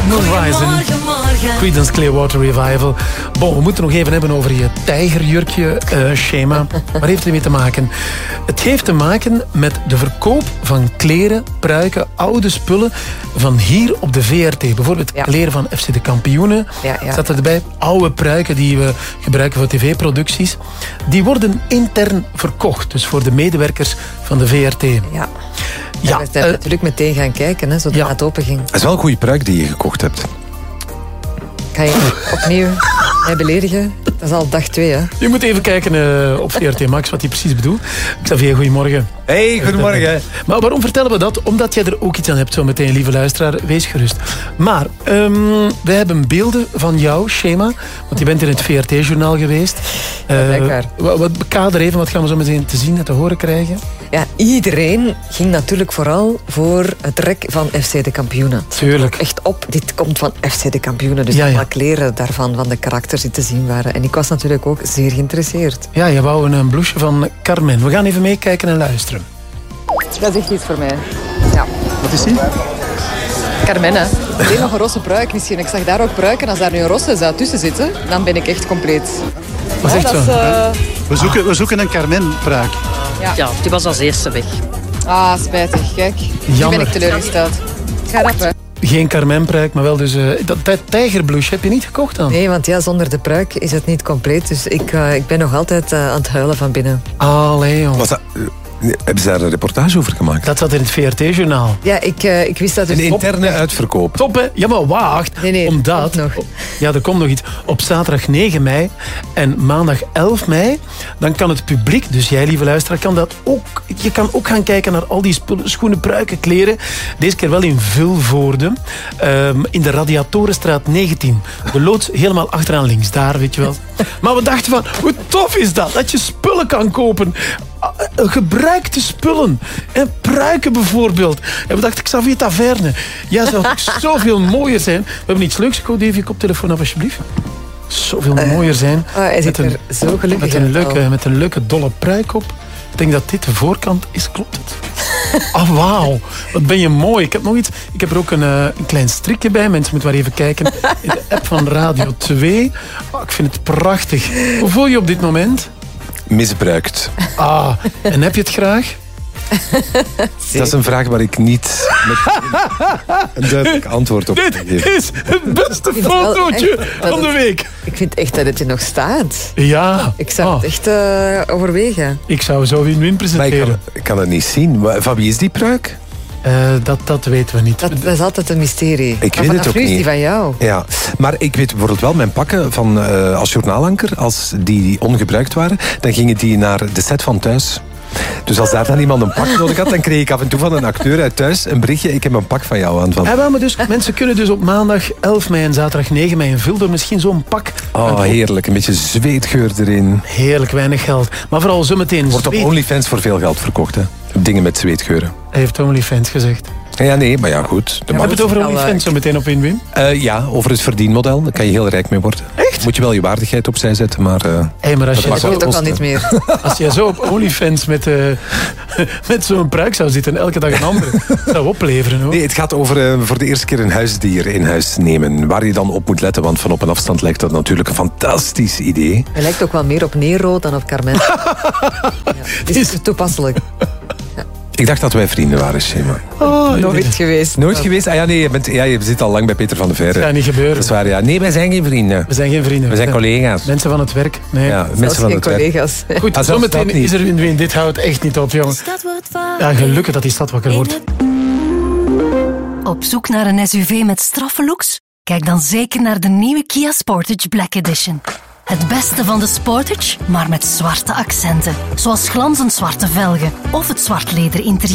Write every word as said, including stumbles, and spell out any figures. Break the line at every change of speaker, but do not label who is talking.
Moonrising. Creedence Clearwater Revival. Bon, we moeten nog even hebben over je tijgerjurkje uh, schema. Waar heeft het ermee te maken? Het heeft te maken met de verkoop van kleren, pruiken, oude spullen van hier op de V R T. Bijvoorbeeld ja. kleren van F C de Kampioenen. Ja, ja. Staat erbij. Oude pruiken die we gebruiken voor tv-producties. Die worden intern verkocht. Dus voor de medewerkers van de V R T.
Ja. Ja, we zijn uh, natuurlijk meteen gaan kijken, hè, zodra ja. het open ging.
Het is wel een goede pruik die je gekocht hebt.
Ga je opnieuw mij beledigen? Dat is al dag twee, hè?
Je moet even kijken uh, op V R T Max wat hij precies bedoelt. Xavier, goedemorgen.
Hey, goedemorgen.
Maar waarom vertellen we dat? Omdat jij er ook iets aan hebt, zo meteen, lieve luisteraar. Wees gerust. Maar um, we hebben beelden van jouw schema. Want je bent in het V R T-journaal geweest.
Uh,
wat, wat kader even, wat gaan we zo meteen te zien en te horen krijgen?
Ja, iedereen ging natuurlijk vooral voor het rek van F C de Kampioenen.
Tuurlijk.
Echt op, dit komt van F C de Kampioenen. Dus ja, ja. alle kleren daarvan, van de karakters die te zien waren. En ik was natuurlijk ook zeer geïnteresseerd.
Ja, je wou een blouseje van Carmen. We gaan even meekijken en luisteren.
Dat is echt iets voor mij. Ja.
Wat is die?
Carmen, hè. Alleen nog een rosse pruik misschien. Ik zag daar ook pruiken. Als daar nu een rosse zou tussen zitten, dan ben ik echt compleet.
Wat is echt zo? Is, uh...
we, zoeken, we zoeken een Carmen-pruik.
Ja. ja, die was als eerste weg.
Ah, spijtig. Kijk, nu ben ik teleurgesteld. Ga rap, hè.
Geen Carmen-pruik, maar wel dus... Uh, dat, dat tijgerblouche heb je niet gekocht dan?
Nee, want ja, zonder de pruik is het niet compleet. Dus ik, uh, ik ben nog altijd uh, aan het huilen van binnen.
Allee, jongen.
Was dat... Uh... Hebben ze daar een reportage over gemaakt?
Dat zat in het V R T-journaal.
Ja, ik, uh, ik wist dat... Dus
een interne uitverkoop.
Top, hè? Ja, maar wacht.
Nee, nee,
omdat...
nog.
Ja, er komt nog iets. Op zaterdag negen mei en maandag elf mei, dan kan het publiek, dus jij, lieve luisteraar, kan dat ook... Je kan ook gaan kijken naar al die spullen, schoenen, pruiken, kleren. Deze keer wel in Vilvoorde. Um, in de Radiatorenstraat negentien. De loods helemaal achteraan links. Daar, weet je wel. Maar we dachten van, hoe tof is dat? Dat je spullen kan kopen. Gebruikte spullen. En pruiken bijvoorbeeld. En we dachten, Xavier Taverne. Ja, zou zoveel mooier zijn. We hebben iets leuks gekocht. Even je koptelefoon af, alsjeblieft. Zoveel uh, mooier zijn.
Oh, hij zit er zo gelukkig
met een, leuke, met een leuke dolle pruik op. Ik denk dat dit de voorkant is. Klopt het? Ah, wauw. Wat ben je mooi. Ik heb nog iets. Ik heb er ook een, uh, een klein strikje bij. Mensen moeten maar even kijken. In de app van Radio twee. Oh, ik vind het prachtig. Hoe voel je op dit moment?
Misbruikt.
Ah, en heb je het graag?
Dat is een vraag waar ik niet met een duidelijk antwoord op
Dit
geef.
Dit is het beste fotootje van de week.
Ik vind echt dat het er nog staat.
Ja.
Ik zou
ah.
het echt uh, overwegen.
Ik zou zo win-win presenteren.
Maar ik kan, ik kan het niet zien. Van wie is die pruik?
Uh, dat, dat weten we niet.
Dat, dat is altijd een mysterie.
Ik
maar
weet het ook niet.
Die van jou.
Ja, maar ik weet bijvoorbeeld wel, mijn pakken van, uh, als journaalanker, als die ongebruikt waren, dan gingen die naar de set van Thuis. Dus als daar dan iemand een pak nodig had, dan kreeg ik af en toe van een acteur uit Thuis een berichtje, ik heb een pak van jou aan. Van.
Ja, wel, maar dus, mensen kunnen dus op maandag elf mei en zaterdag negen mei in Vilvoorde misschien zo'n pak...
Oh, heerlijk. Een beetje zweetgeur erin.
Heerlijk, weinig geld. Maar vooral zometeen...
Wordt
zweet...
op OnlyFans voor veel geld verkocht, hè? Dingen met zweetgeuren.
Hij heeft OnlyFans gezegd.
Ja, nee, maar ja, goed.
Ja, we hebben het over OnlyFans zo meteen op Win-Win.
Uh, ja, over het verdienmodel. Daar kan je heel rijk mee worden.
Echt?
Moet je wel je waardigheid opzij zetten, maar... Uh,
hey, maar als
je dat mag toch al niet meer.
Als je zo op OnlyFans met, uh, met zo'n pruik zou zitten en elke dag een andere, zou opleveren, hoor.
Nee, het gaat over uh, voor de eerste keer een huisdier in huis nemen. Waar je dan op moet letten, want van op een afstand lijkt dat natuurlijk een fantastisch idee.
Hij lijkt ook wel meer op Nero dan op Carmen. Ja, het is toepasselijk.
Ik dacht dat wij vrienden waren, Shema.
Oh, nooit geweest.
Nooit geweest? Ah ja, nee, je, bent, ja, je zit al lang bij Peter van der Veire.
Dat gaat niet gebeuren.
Dat is waar, ja. Nee, wij zijn geen vrienden.
We zijn geen vrienden.
We zijn collega's.
Mensen van het werk. Nee.
Ja, mensen van
geen
het
collega's.
werk.
Goed,
ah,
zometeen is er Win-Win. Dit houdt echt niet op, jongen. Ja, gelukkig dat die stad wakker wordt.
Op zoek naar een S U V met straffe looks? Kijk dan zeker naar de nieuwe Kia Sportage Black Edition. Het beste van de Sportage, maar met zwarte accenten. Zoals glanzend zwarte velgen of het zwart leder interieur.